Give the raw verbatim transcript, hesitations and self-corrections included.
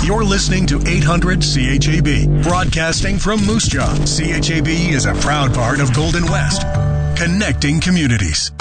You're listening to eight hundred C H A B, broadcasting from Moose Jaw. C H A B is a proud part of Golden West, connecting communities.